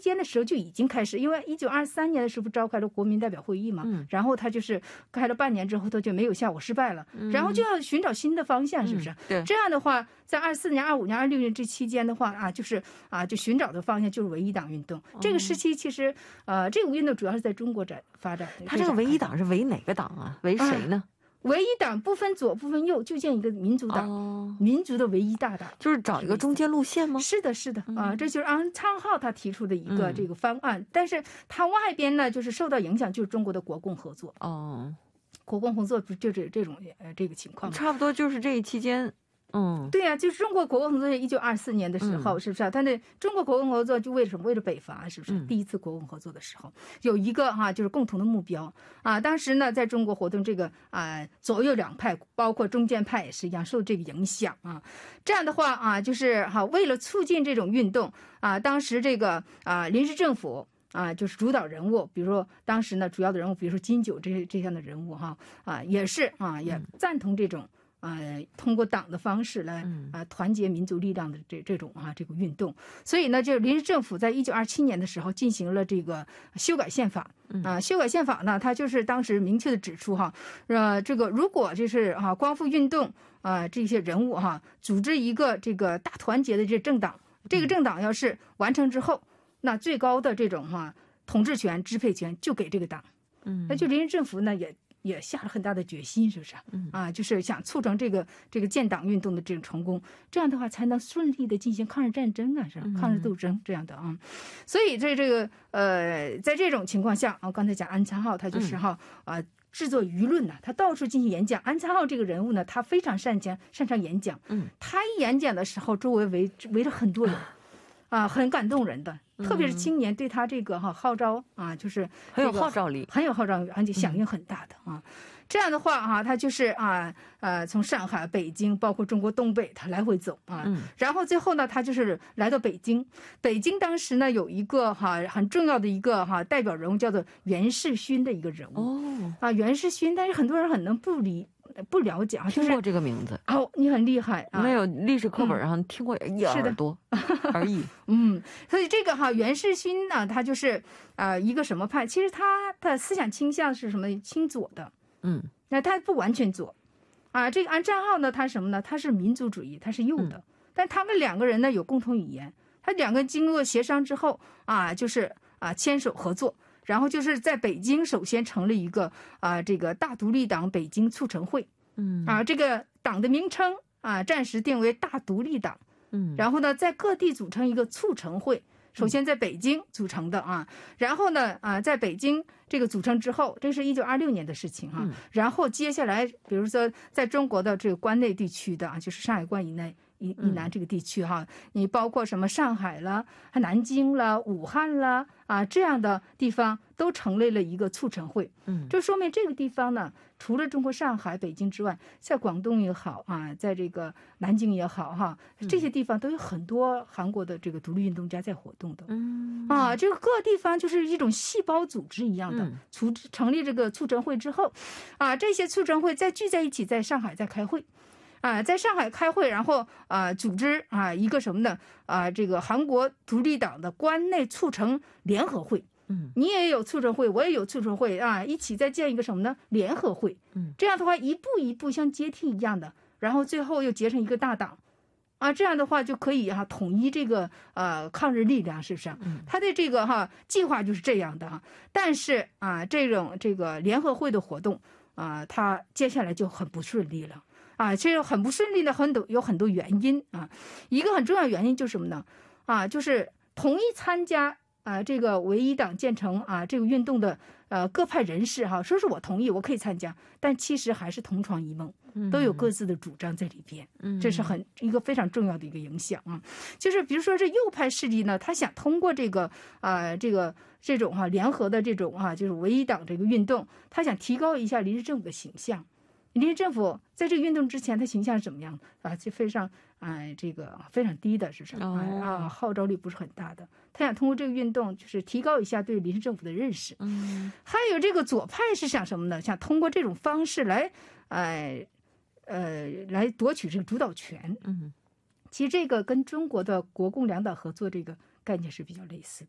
间的时候就已经开始，因为1923年的时候召开了国民代表会议嘛，然后他就是开了半年之后，他就没有效果，失败了，然后就要寻找新的方向，是不是？ 对， 这样的话，在24年、25年、26年这期间的话就是就寻找的方向就是唯一党运动。这个时期其实这个运动主要是在中国发展。 他这个唯一党是唯哪个党啊？唯谁呢？ 唯一党不分左不分右，就建一个民族党，民族的唯一大党， 就是找一个中间路线吗？ 是的，是的这就是安昌浩他提出的一个这个方案，但是他外边呢就是受到影响，就是中国的国共合作国共合作就是这种这个情况， 差不多就是这一期间。 对呀，就是中国国共合作1924年的时候，是不是他那中国国共合作就为什么？为了北伐，是不是？第一次国共合作的时候，有一个就是共同的目标当时呢，在中国活动这个左右两派，包括中间派也是一样受这个影响这样的话就是为了促进这种运动当时这个临时政府就是主导人物，比如说当时呢主要的人物，比如说金九这样的人物也是也赞同这种。通过党的方式来团结民族力量的这种这个运动，所以呢，就临时政府在1927年的时候进行了这个修改宪法修改宪法呢，它就是当时明确的指出这个如果就是光复运动这些人物组织一个这个大团结的这政党，这个政党要是完成之后，那最高的这种统治权、支配权就给这个党。那就临时政府呢也下了很大的决心，是不是就是想促成这个建党运动的这种成功，这样的话才能顺利的进行抗日战争是吧？抗日斗争这样的所以在这个在这种情况下刚才讲安昌浩他就是制作舆论呢，他到处进行演讲。安昌浩这个人物呢，他非常擅长演讲他一演讲的时候，周围围着很多人很感动人的，特别是青年对他这个号召就是很有号召力， 很有号召力，而且响应很大的这样的话他就是从上海、北京，包括中国东北，他来回走然后最后呢，他就是来到北京。北京当时呢有一个很重要的一个代表人物，叫做袁世勋的一个人物袁世勋，但是很多人可能不了解听过这个名字你很厉害没有历史课本上听过一耳朵而已所以这个袁世勋呢，他就是一个什么派？其实他的思想倾向是什么？亲左的那他不完全左这个安昌浩呢，他什么呢？他是民族主义，他是右的但他们两个人呢有共同语言，他两个人经过协商之后就是牵手合作，然后就是在北京首先成立一个这个大独立党北京促成会这个党的名称暂时定为大独立党然后呢在各地组成一个促成会，首先在北京组成的然后呢在北京这个组成之后，这是1926年的事情然后接下来比如说在中国的这个关内地区的就是上海关以内以南这个地区你包括什么上海了、南京了、武汉了这样的地方都成立了一个促成会这说明这个地方呢，除了中国上海、北京之外，在广东也好在这个南京也好这些地方都有很多韩国的这个独立运动家在活动的这个各地方就是一种细胞组织一样的成立这个促成会之后这些促成会再聚在一起，在上海再开会在上海开会，然后组织一个什么呢这个韩国独立党的关内促成联合会你也有促成会，我也有促成会一起再建一个什么呢联合会这样的话一步一步像阶梯一样的，然后最后又结成一个大党这样的话就可以统一这个抗日力量，是不是他的这个计划就是这样的但是这个联合会的活动他接下来就很不顺利了这个很不顺利的有很多原因一个很重要的原因就是什么呢就是同意参加这个唯一党建成这个运动的各派人士说是我同意我可以参加，但其实还是同床异梦都有各自的主张在里边这是一个非常重要的一个影响就是比如说这右派势力呢，他想通过这个这种联合的这种就是唯一党这个运动，他想提高一下临时政府的形象。临时政府在这个运动之前，他形象是怎么样就非常这个非常低的，是什么号召力不是很大的。他想通过这个运动，就是提高一下对临时政府的认识。还有这个左派是想什么呢？想通过这种方式来来夺取这个主导权。其实这个跟中国的国共两党合作这个概念是比较类似